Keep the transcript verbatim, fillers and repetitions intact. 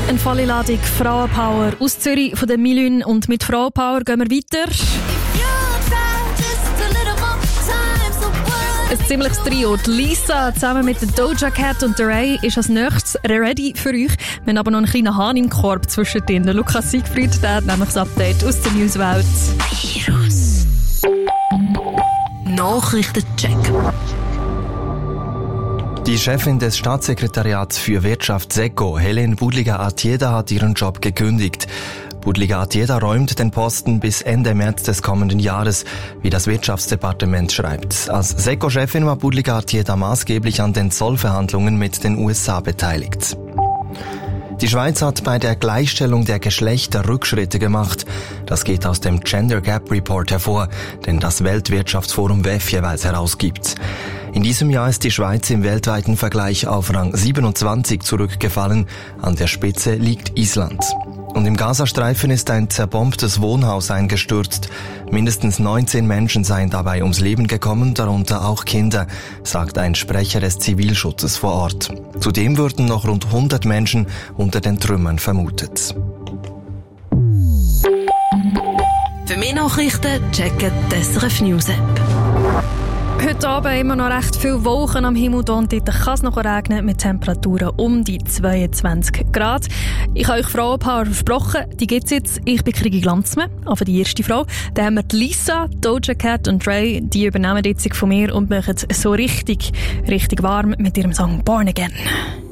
Eine volle Ladung Frauenpower aus Zürich von der Milün. Und mit Frauenpower gehen wir weiter. Ein ziemliches Trio. Die Lisa zusammen mit der Doja Cat und der Ray ist als nächstes ready für euch. Wir haben aber noch einen kleinen Hahn im Korb zwischendrin. Der Lukas Siegfried, der hat nämlich das Update aus der Newswelt. Virus. Nachrichtencheck. Die Chefin des Staatssekretariats für Wirtschaft SECO, Helen Budliger-Artieda, hat ihren Job gekündigt. Budliger-Artieda räumt den Posten bis Ende März des kommenden Jahres, wie das Wirtschaftsdepartement schreibt. Als SECO-Chefin war Budliger-Artieda maßgeblich an den Zollverhandlungen mit den U S A beteiligt. Die Schweiz hat bei der Gleichstellung der Geschlechter Rückschritte gemacht. Das geht aus dem Gender Gap Report hervor, den das Weltwirtschaftsforum W E F jeweils herausgibt. In diesem Jahr ist die Schweiz im weltweiten Vergleich auf Rang siebenundzwanzig zurückgefallen. An der Spitze liegt Island. Und im Gazastreifen ist ein zerbombtes Wohnhaus eingestürzt. Mindestens neunzehn Menschen seien dabei ums Leben gekommen, darunter auch Kinder, sagt ein Sprecher des Zivilschutzes vor Ort. Zudem würden noch rund hundert Menschen unter den Trümmern vermutet. Für mehr Nachrichten checken die S R F News App. Heute Abend immer noch recht viele Wolken am Himmel. Und dort kann es noch regnen mit Temperaturen um die zweiundzwanzig Grad. Ich habe euch Frauenpaar versprochen, die gibt es jetzt. Ich bin Krigi Glanzmann, aber die erste Frau. Dann haben wir die Lisa, Doja Cat und Ray. Die übernehmen jetzt von mir und machen es so richtig, richtig warm mit ihrem Song «Born Again».